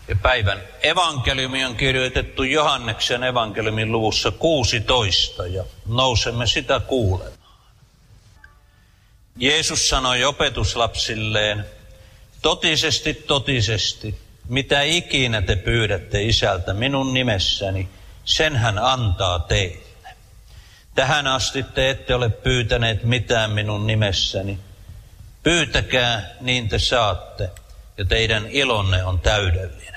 Ja päivän evankeliumi on kirjoitettu Johanneksen evankeliumin luvussa 16 ja nousemme sitä kuulemaan. Jeesus sanoi opetuslapsilleen, totisesti, totisesti, mitä ikinä te pyydätte Isältä minun nimessäni, sen hän antaa teille. Tähän asti te ette ole pyytäneet mitään minun nimessäni. Pyytäkää, niin te saatte, ja teidän ilonne on täydellinen.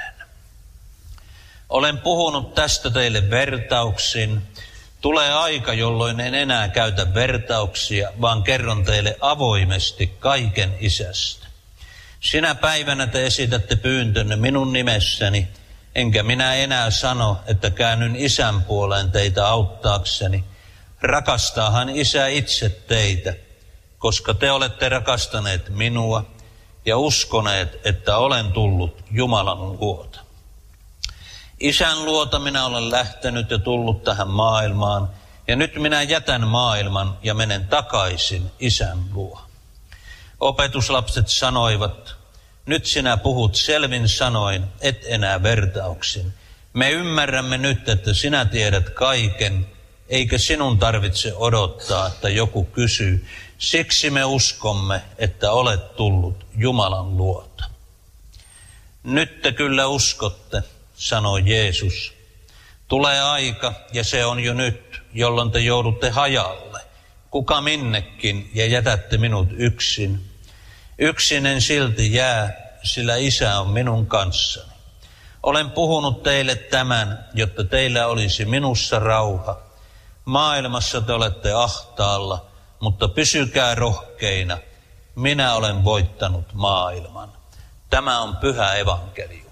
Olen puhunut tästä teille vertauksin. Tulee aika, jolloin en enää käytä vertauksia, vaan kerron teille avoimesti kaiken Isästä. Sinä päivänä te esitätte pyyntönne minun nimessäni, enkä minä enää sano, että käännyn Isän puoleen teitä auttaakseni. Rakastaahan Isä itse teitä, koska te olette rakastaneet minua ja uskoneet, että olen tullut Jumalan luota. Isän luota minä olen lähtenyt ja tullut tähän maailmaan, ja nyt minä jätän maailman ja menen takaisin Isän luo. Opetuslapset sanoivat, nyt sinä puhut selvin sanoin, et enää vertauksin. Me ymmärrämme nyt, että sinä tiedät kaiken, eikä sinun tarvitse odottaa, että joku kysyy. Siksi me uskomme, että olet tullut Jumalan luota. Nyt te kyllä uskotte, sanoi Jeesus. Tulee aika, ja se on jo nyt, jolloin te joudutte hajalle, kuka minnekin, ja jätätte minut yksin. Yksin en silti jää, sillä Isä on minun kanssani. Olen puhunut teille tämän, jotta teillä olisi minussa rauha. Maailmassa te olette ahtaalla, mutta pysykää rohkeina. Minä olen voittanut maailman. Tämä on pyhä evankeliumi.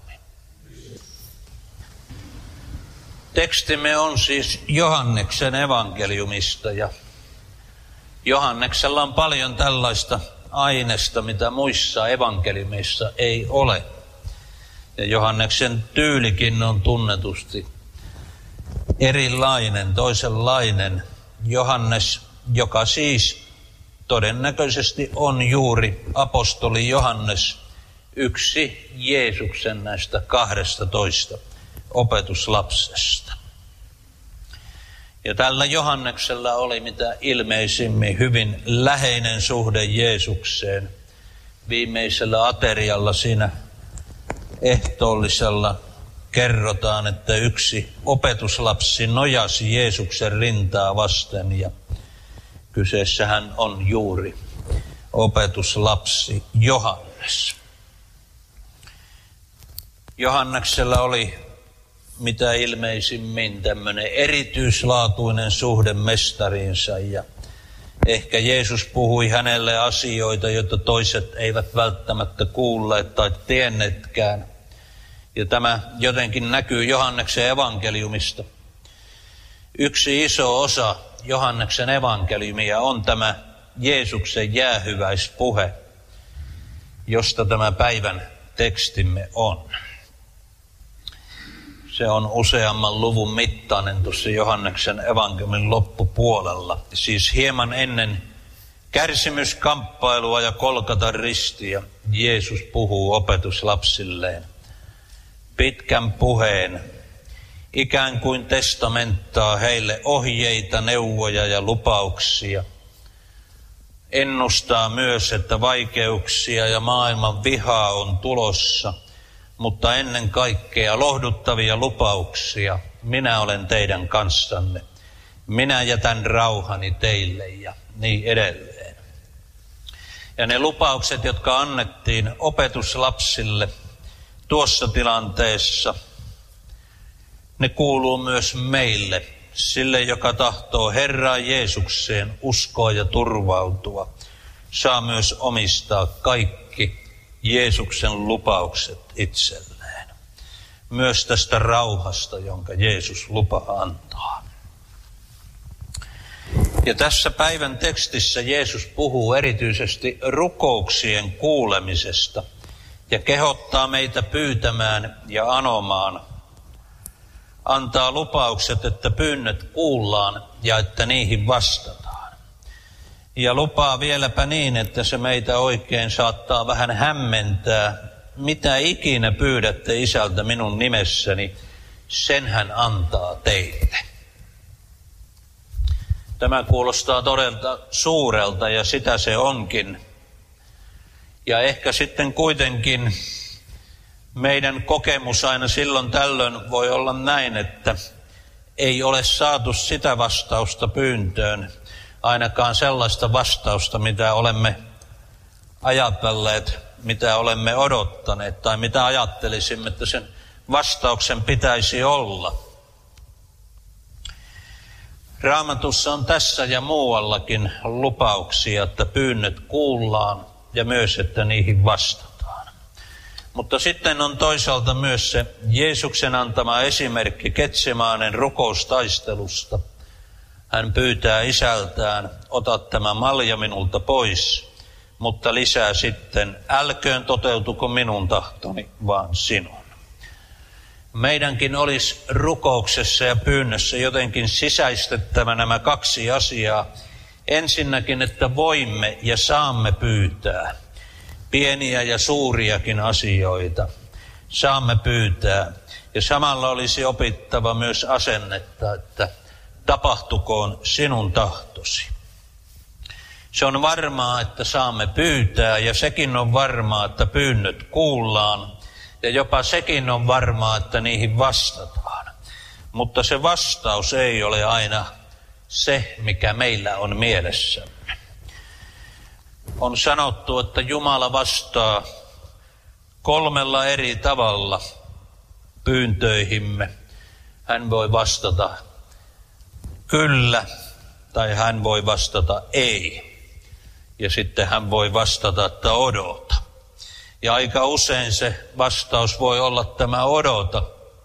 Tekstimme on siis Johanneksen evankeliumista ja Johanneksella on paljon tällaista aineesta, mitä muissa evankeliumeissa ei ole. Ja Johanneksen tyylikin on tunnetusti erilainen, toisenlainen. Johannes, joka siis todennäköisesti on juuri apostoli Johannes, yksi Jeesuksen näistä 12 opetuslapsesta. Ja tällä Johanneksella oli mitä ilmeisimmin hyvin läheinen suhde Jeesukseen. Viimeisellä aterialla siinä ehtoollisella kerrotaan, että yksi opetuslapsi nojasi Jeesuksen rintaa vasten ja kyseessähän on juuri opetuslapsi Johannes. Johanneksella oli mitä ilmeisimmin tämmöinen erityislaatuinen suhde mestariinsa ja ehkä Jeesus puhui hänelle asioita, joita toiset eivät välttämättä kuulleet tai tienneetkään. Ja tämä jotenkin näkyy Johanneksen evankeliumista. Yksi iso osa Johanneksen evankeliumia on tämä Jeesuksen jäähyväispuhe, josta tämä päivän tekstimme on. Se on useamman luvun mittainen tuossa Johanneksen evankeliumin loppupuolella. Siis hieman ennen kärsimyskamppailua ja Golgatan ristiä Jeesus puhuu opetuslapsilleen pitkän puheen, ikään kuin testamenttaa heille ohjeita, neuvoja ja lupauksia. Ennustaa myös, että vaikeuksia ja maailman vihaa on tulossa, mutta ennen kaikkea lohduttavia lupauksia. Minä olen teidän kanssanne. Minä jätän rauhani teille ja niin edelleen. Ja ne lupaukset, jotka annettiin opetuslapsille tuossa tilanteessa, ne kuuluu myös meille, sille joka tahtoo Herraan Jeesukseen uskoa ja turvautua. Saa myös omistaa kaikki Jeesuksen lupaukset itselleen. Myös tästä rauhasta, jonka Jeesus lupaa antaa. Ja tässä päivän tekstissä Jeesus puhuu erityisesti rukouksien kuulemisesta ja kehottaa meitä pyytämään ja anomaan. Antaa lupaukset, että pyynnöt kuullaan ja että niihin vastataan. Ja lupaa vieläpä niin, että se meitä oikein saattaa vähän hämmentää, mitä ikinä pyydätte Isältä minun nimessäni, sen hän antaa teille. Tämä kuulostaa todella suurelta ja sitä se onkin. Ja ehkä sitten kuitenkin meidän kokemus aina silloin tällöin voi olla näin, että ei ole saatu sitä vastausta pyyntöön, ainakaan sellaista vastausta, mitä olemme ajatelleet, mitä olemme odottaneet tai mitä ajattelisimme, että sen vastauksen pitäisi olla. Raamatussa on tässä ja muuallakin lupauksia, että pyynnöt kuullaan ja myös, että niihin vastataan. Mutta sitten on toisaalta myös se Jeesuksen antama esimerkki Getsemaanen rukoustaistelusta. Hän pyytää Isältään, ota tämä malja minulta pois, mutta lisää sitten, älköön toteutuko minun tahtoni, vaan sinun. Meidänkin olisi rukouksessa ja pyynnössä jotenkin sisäistettävä nämä kaksi asiaa. Ensinnäkin, että voimme ja saamme pyytää pieniä ja suuriakin asioita. Saamme pyytää ja samalla olisi opittava myös asennetta, että tapahtukoon sinun tahtosi. Se on varmaa, että saamme pyytää ja sekin on varmaa, että pyynnöt kuullaan. Ja jopa sekin on varmaa, että niihin vastataan. Mutta se vastaus ei ole aina se, mikä meillä on mielessämme. On sanottu, että Jumala vastaa 3 eri tavalla pyyntöihimme. Hän voi vastata kyllä tai hän voi vastata ei. Ja sitten hän voi vastata, että odota. Ja aika usein se vastaus voi olla tämä odota.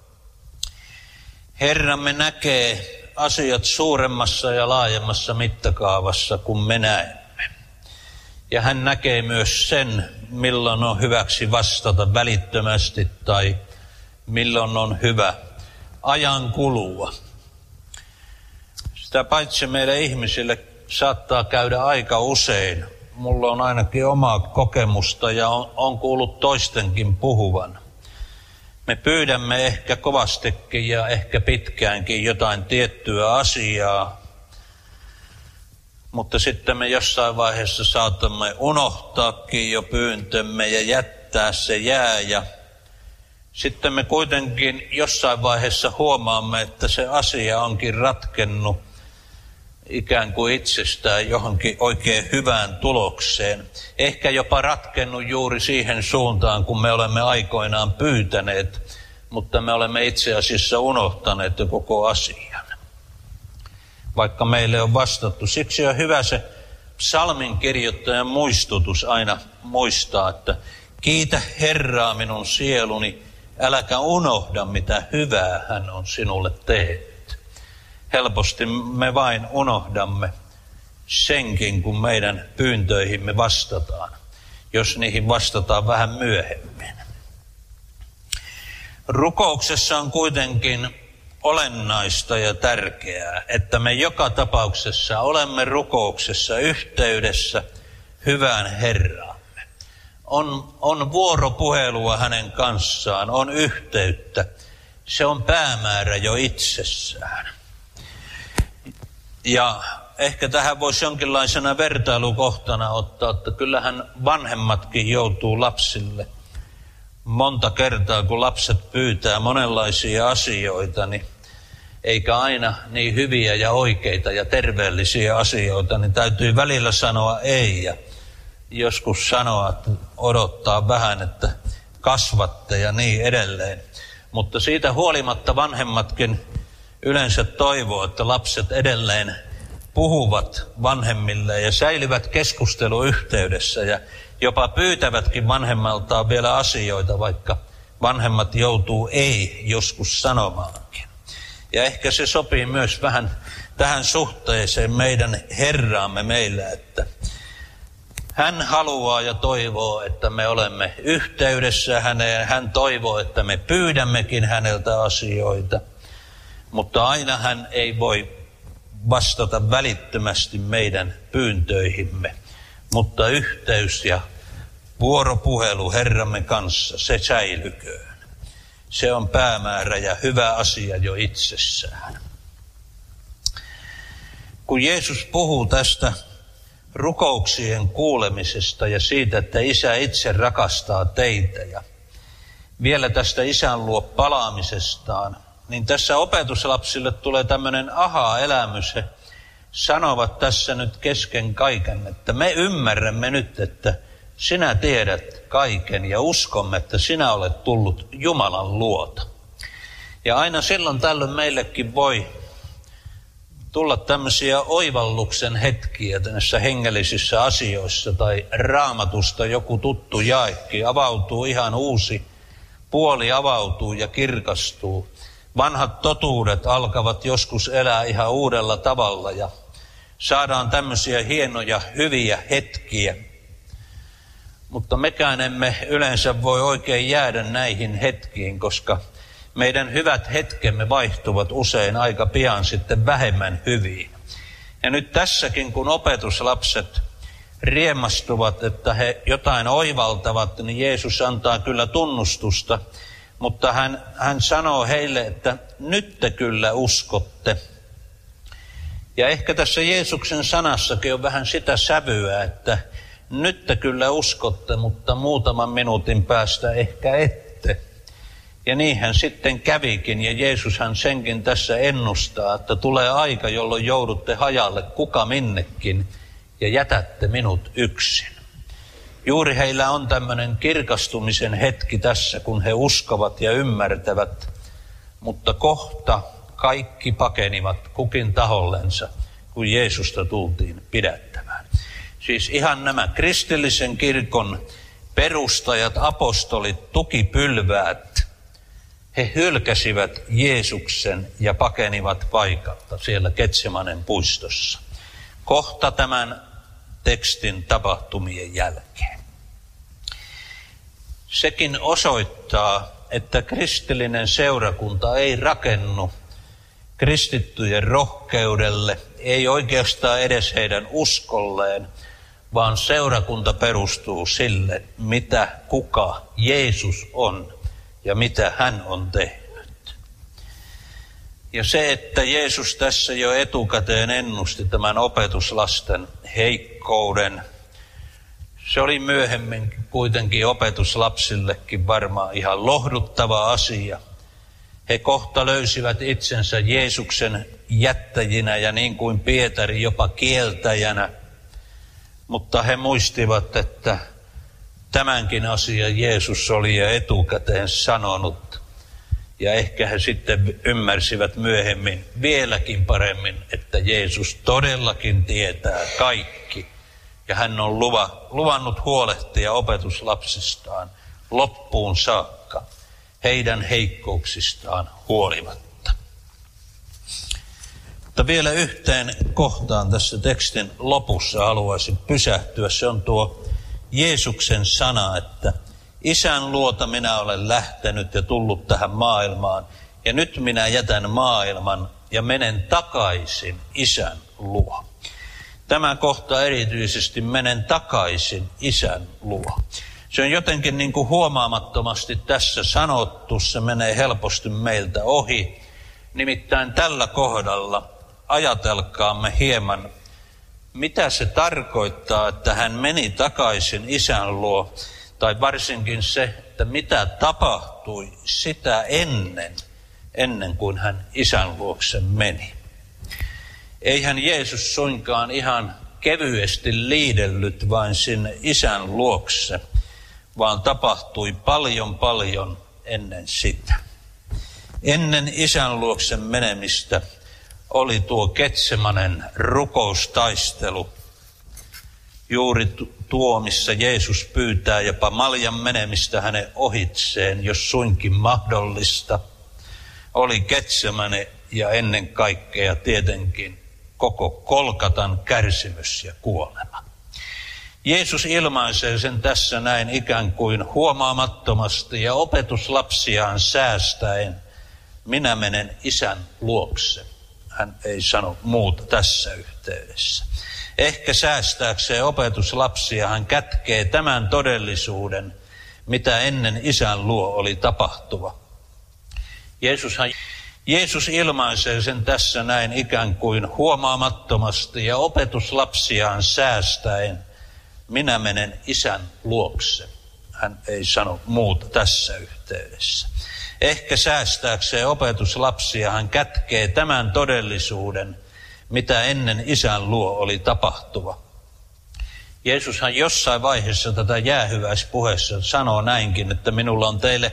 Herramme näkee asiat suuremmassa ja laajemmassa mittakaavassa kuin me näemme. Ja hän näkee myös sen, milloin on hyväksi vastata välittömästi tai milloin on hyvä ajan kulua. Sitä paitsi meille ihmisille saattaa käydä aika usein. Mulla on ainakin omaa kokemusta ja on kuullut toistenkin puhuvan. Me pyydämme ehkä kovastikin ja ehkä pitkäänkin jotain tiettyä asiaa, mutta sitten me jossain vaiheessa saatamme unohtaakin jo pyyntömme ja jättää se jää. Ja sitten me kuitenkin jossain vaiheessa huomaamme, että se asia onkin ratkennut ikään kuin itsestään johonkin oikein hyvään tulokseen. Ehkä jopa ratkennut juuri siihen suuntaan, kun me olemme aikoinaan pyytäneet, mutta me olemme itse asiassa unohtaneet jo koko asian, vaikka meille on vastattu. Siksi on hyvä se psalmin kirjoittajan muistutus aina muistaa, että kiitä Herraa minun sieluni, äläkä unohda mitä hyvää hän on sinulle tehnyt. Helposti me vain unohdamme senkin, kun meidän pyyntöihimme vastataan, jos niihin vastataan vähän myöhemmin. Rukouksessa on kuitenkin olennaista ja tärkeää, että me joka tapauksessa olemme rukouksessa yhteydessä hyvään Herraamme. On vuoropuhelua hänen kanssaan, on yhteyttä. Se on päämäärä jo itsessään. Ja ehkä tähän voisi jonkinlaisena vertailukohtana ottaa, että kyllähän vanhemmatkin joutuu lapsille. Monta kertaa, kun lapset pyytää monenlaisia asioita, niin eikä aina niin hyviä ja oikeita ja terveellisiä asioita, niin täytyy välillä sanoa ei ja joskus sanoa, että odottaa vähän, että kasvatte ja niin edelleen. Mutta siitä huolimatta vanhemmatkin yleensä toivoo, että lapset edelleen puhuvat vanhemmille ja säilyvät keskusteluyhteydessä ja jopa pyytävätkin vanhemmaltaan vielä asioita, vaikka vanhemmat joutuu ei joskus sanomaankin. Ja ehkä se sopii myös vähän tähän suhteeseen meidän Herraamme meillä, että hän haluaa ja toivoo, että me olemme yhteydessä häneen. Hän toivoo, että me pyydämmekin häneltä asioita. Mutta aina hän ei voi vastata välittömästi meidän pyyntöihimme. Mutta yhteys ja vuoropuhelu Herramme kanssa, se säilyköön. Se on päämäärä ja hyvä asia jo itsessään. Kun Jeesus puhuu tästä rukouksien kuulemisesta ja siitä, että Isä itse rakastaa teitä ja vielä tästä Isän luo palaamisestaan, niin tässä opetuslapsille tulee tämmöinen aha-elämys. He sanovat tässä nyt kesken kaiken, että me ymmärrämme nyt, että sinä tiedät kaiken ja uskomme, että sinä olet tullut Jumalan luota. Ja aina silloin tällöin meillekin voi tulla tämmöisiä oivalluksen hetkiä näissä hengellisissä asioissa tai Raamatusta joku tuttu jaekin. Avautuu ihan uusi puoli, avautuu ja kirkastuu. Vanhat totuudet alkavat joskus elää ihan uudella tavalla ja saadaan tämmöisiä hienoja, hyviä hetkiä. Mutta mekään emme yleensä voi oikein jäädä näihin hetkiin, koska meidän hyvät hetkemme vaihtuvat usein aika pian sitten vähemmän hyviin. Ja nyt tässäkin, kun opetuslapset riemastuvat, että he jotain oivaltavat, niin Jeesus antaa kyllä tunnustusta, mutta hän sanoo heille, että nyt te kyllä uskotte. Ja ehkä tässä Jeesuksen sanassakin on vähän sitä sävyä, että nyt te kyllä uskotte, mutta muutaman minuutin päästä ehkä ette. Ja niinhän sitten kävikin, ja Jeesushan senkin tässä ennustaa, että tulee aika, jolloin joudutte hajalle kuka minnekin ja jätätte minut yksin. Juuri heillä on tämmöinen kirkastumisen hetki tässä, kun he uskovat ja ymmärtävät, mutta kohta kaikki pakenivat kukin tahollensa, kun Jeesusta tultiin pidättämään. Siis ihan nämä kristillisen kirkon perustajat, apostolit, tukipylväät, he hylkäsivät Jeesuksen ja pakenivat paikalta siellä Getsemanen puistossa. Kohta tämän tekstin tapahtumien jälkeen. Sekin osoittaa, että kristillinen seurakunta ei rakennu kristittyjen rohkeudelle, ei oikeastaan edes heidän uskolleen, vaan seurakunta perustuu sille, mitä kuka Jeesus on ja mitä hän on tehnyt. Ja se, että Jeesus tässä jo etukäteen ennusti tämän opetuslasten heikkouden, se oli myöhemmin kuitenkin opetuslapsillekin varmaan ihan lohduttava asia. He kohta löysivät itsensä Jeesuksen jättäjinä ja niin kuin Pietari jopa kieltäjänä, mutta he muistivat, että tämänkin asian Jeesus oli jo etukäteen sanonut. Ja ehkä he sitten ymmärsivät myöhemmin vieläkin paremmin, että Jeesus todellakin tietää kaikki. Ja hän on luvannut huolehtia opetuslapsistaan loppuun saakka, heidän heikkouksistaan huolimatta. Mutta vielä yhteen kohtaan tässä tekstin lopussa haluaisin pysähtyä. Se on tuo Jeesuksen sana, että Isän luota minä olen lähtenyt ja tullut tähän maailmaan, ja nyt minä jätän maailman ja menen takaisin Isän luo. Tämä kohta erityisesti menen takaisin Isän luo. Se on jotenkin niin kuin huomaamattomasti tässä sanottu, se menee helposti meiltä ohi. Nimittäin tällä kohdalla ajatelkaamme hieman, mitä se tarkoittaa, että hän meni takaisin Isän luo, tai varsinkin se, että mitä tapahtui sitä ennen kuin hän Isän luokse meni. Eihän Jeesus suinkaan ihan kevyesti liidellyt vain sinne Isän luokse, vaan tapahtui paljon ennen sitä. Ennen Isän luokse menemistä oli tuo Getsemanen rukoustaistelu, juuri tuo, missä Jeesus pyytää jopa maljan menemistä hänen ohitseen, jos suinkin mahdollista. Oli Getsemane ja ennen kaikkea tietenkin koko Golgatan kärsimys ja kuolema. Jeesus ilmaisee sen tässä näin ikään kuin huomaamattomasti ja opetuslapsiaan säästäen, minä menen Isän luokse. Hän ei sano muuta tässä yhteydessä. Ehkä säästääkseen opetuslapsia hän kätkee tämän todellisuuden, mitä ennen isän luo oli tapahtuva. Jeesus ilmaisee sen tässä näin ikään kuin huomaamattomasti ja opetuslapsiaan säästäen. Minä menen isän luokse. Hän ei sano muuta tässä yhteydessä. Ehkä säästääkseen opetuslapsia hän kätkee tämän todellisuuden, mitä ennen isän luo oli tapahtuva. Jeesushan jossain vaiheessa tätä jäähyväispuheessa sanoo näinkin, että minulla on teille